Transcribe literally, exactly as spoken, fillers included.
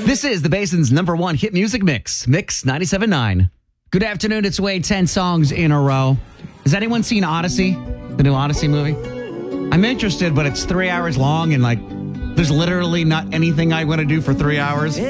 This is the Basin's number one hit music mix, Mix ninety-seven point nine. Good afternoon. It's Wade. ten songs in a row. Has anyone seen Odyssey? The new Odyssey movie? I'm interested, but it's three hours long and like there's literally not anything I want to do for three hours.